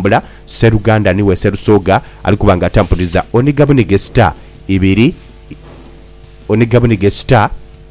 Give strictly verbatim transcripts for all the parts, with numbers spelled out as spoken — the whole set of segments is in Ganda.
atambula. Seruganda niwe Serusoga alikubanga atampuliza Onigabunige Star ibiri Onigabunige Star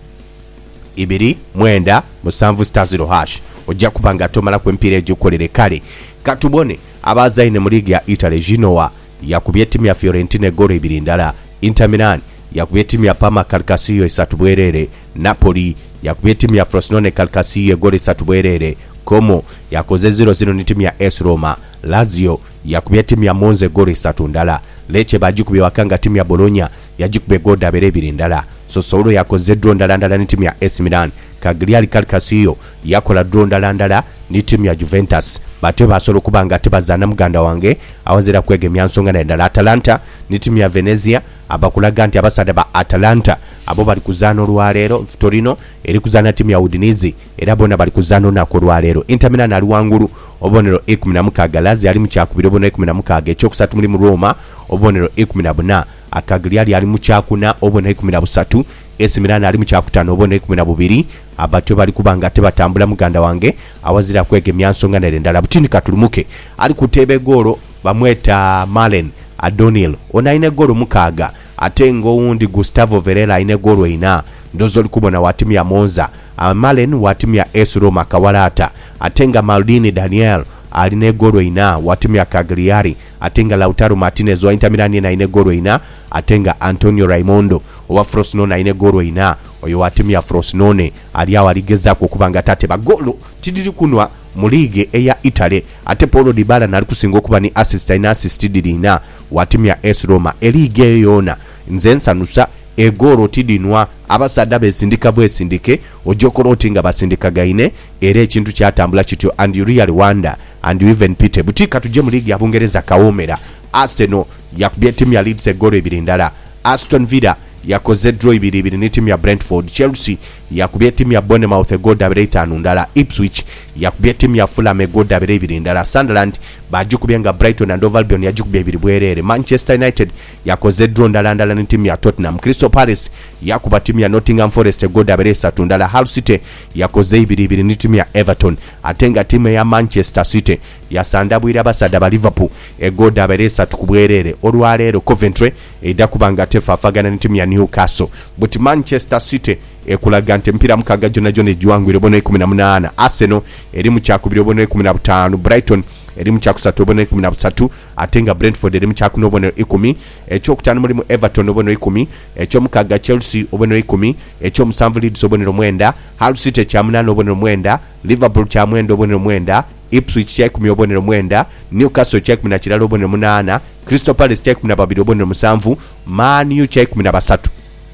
ibiri mwenda musanvu star zero hash ojja kubanga tomala kwempira ejukolere kale katubone abazaine mu liga ya Italy. Genoa yakubye timu ya Fiorentina golo ibiri ndala. Inter Milan yakubye timu ya Parma Calcasio esatu bwerere. Napoli yakubye timu ya Frosinone Calcasio golo esatu bwerere. Como yakoze zero zero ni timu ya AS Roma. Lazio yakubye timu ya Monza golo esatu ndala. Lecce bajikubye wakanga timu ya Bologna yajikubye golo abere ibiri ndala. Sassuolo yakoze draw ndala ndala ni timu ya AS Milan. Cagliari Calcasio yakola draw ndala ndala ni timu ya Juventus. Batyo basolo kubanga tebazana muganda wange awazira kwegemya nsonga na ndala. Atalanta ni timu ya Venezia abakulaga nti abasada ba Atalanta abo bali kuzana olwalero. Torino eri kuzana timu ya Udinese era bona bali kuzana nako olwalero. Inter Milan ali wangulu obonero ikumi na mukaaga. Lazio ali mu kyakubiri obonero ikumi na mukaaga. Ekyokusatu muri mu Roma obonero ikumi na buna. Cagliari ali mu kyakuna obonero ikumi na busatu. AS Milan ali mu kyakutano obonero ikumi na bubiri. Abatyo bali kubanga tebatambula muganda wange awazira kwegemya nsonga na ndala. Butini katulumuke ali kutebe golo bamweta Malen Adonil onaine golo mukaaga. Atengo undi Gustavo Varela ine golo ina ndozo likubona wa timu ya Monza. Malen wa timu ya AS Roma Kawalata. Atenga Maldini Daniel aline golo ina wa timu ya Cagliari. Atenga Lautaro Martinez wa Inter Milan na ine golo ina. Atenga Antonio Raimondo wa Frosinone ine golo ina. Oyo wa timu ya Frosinone ali awaligeza kukubanga tate bagolo tidiri kunwa mu ligue eya Italy. Ate Paulo Dybala nali kusinga okuba ni assist ina assist dirina wa timu ya AS Roma. Eligue yona nze nsanusa egoro tidinwa abasada besindika bwesindike ojokoro nga basindika gaine era ekintu kyatambula kityo and you really wonder and you even pity. Butika tuje mu ligue ya Bungereza kawomera. Arsenal yakubye timu ya Leeds egoro ibiri ndala. Aston Villa yakoze draw ibiri ibiri ni timu ya Brentford. Chelsea yakubye timu ya Bournemouth egoro abiri itaano ndala. Ipswich yakubye timu ya Fulham egoro abiri ibiri ndala. Sunderland bajikubye nga Brighton and Hove Albion yajikubye ibiri bwerere. Manchester United yakoze draw ndala ndala ni timu ya Tottenham. Crystal Palace yakuba timu ya Nottingham Forest egoro abiri esatu ndala. Hull City yakoze ibiri ibiri ni timu ya Everton. Atenga timu ya Manchester City yasandabwira abasada ba Liverpool egoro abiri esatu kubwerere. Olwalero Coventry edakubanga tefafagana ni timu ya Newcastle. But Manchester City ekulaga nti mpira mukaga jona jona ejuangwire bono ikumi na munana. Arsenal eri mu kyakubiri bono ikumi na butaano. Brighton eri mu kyakusatu bono ikumi na busatu. Atenga Brentford eri mu kyakuno bono ikumi. Ekyokutaano muri mu Everton bono ikumi. Ekyo mukaga Chelsea bono ikumi. Ekyo musanvu Leeds bono mwenda. Hull City kya munana bono mwenda. Liverpool kya mwenda bono mwenda. Ipswich kya ikumi bono mwenda. Newcastle kya ikumi na kiralo bono munana. Crystal Palace kya ikumi na babiri bono musanvu. Man U kya ikumi na basatu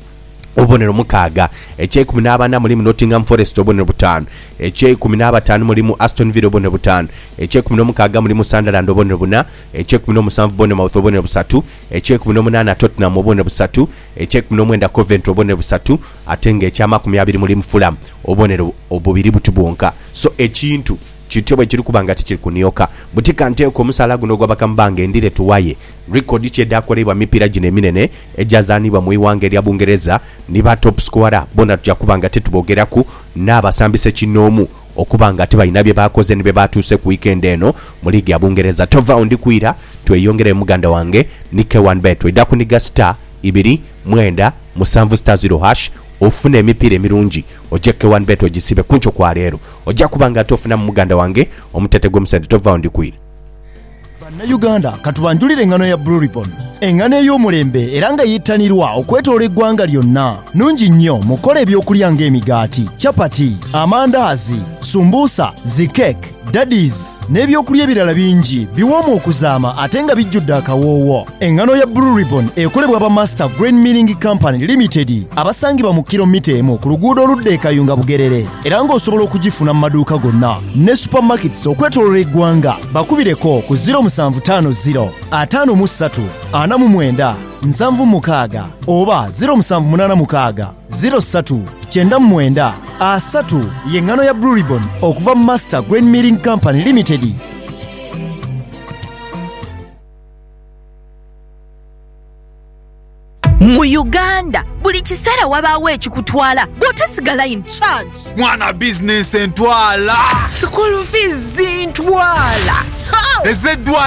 obonero mukaaga. Eche ikumi na bana muri Nottingham Forest obonero butaano. Eche ikumi na batano muri Aston Villa obonero butaano. Eche ikumi na mukaaga muri Sunderland obonero buna. Eche ikumi na musanvu Bournemouth obonero busatu. Eche ikumi na munana Tottenham obonero busatu. Eche ikumi na mwenda Coventry obonero busatu. Atenge echa makumi abiri muri Fulham obonero obubiri butubonka. So ekintu kityobo kiri kubanga tikiri kunyoka. Butika nteko musala guno gwabakambanga endire tuwaye record kye dakolebwa mipira gine minene ejazanibwa mu iwange lya Bungereza niba top scorer bona tujja kubanga tetubogera ku n'abasambise kinomu okubanga tebayina bye bakoze nibe batuse ku weekend eno mu ligue ya Bungereza. Tova undi kuira tweyongere muganda wange Nike one bet edakuniga star ibiri mwenda musanvu star zero hash ofuna emipira emirungi ojeke one bet ogisibe kuncho kwa lero ojja kubanga tofuna muganda wange omutete gomsende Tova undi kuira. Banna Uganda katubanjulire engano ya Blue Ribbon. Engano ey'omulembe era nga yittanirwa okwetoola eggwanga lyonna. Nungi nnyo mukole ebyokulya ng'emigaati, chapati, amandaazi, sumbusa, zikeke, daddies n'ebyokulya ebirala bingi biwoomu okuzaama ate nga bijjudde akawoowo. Engano ya Blue Ribbon ekolebwa ba Master Grain Milling Company Limited abasangibwa mu kilomita emu ku luguudo oludda e Kayunga Bugerere era ng'osobola okugifuna mu maduuka gonna ne supermarkets okwetoolola eggwanga. Bakubireko ku zero seven five zero ataano mu ssatu ana mu mwenda nsanvu mukaaga oba zero seven eight mukaaga zero three kyenda mwenda asatu. Yengano ya Blue Ribbon okuva Master Grain Milling Company Limited. Mu Uganda buli kiseera wabaawo ekikutwala bw'otasigala in charge. Mwana business entwala school fees ntwala ezeddwa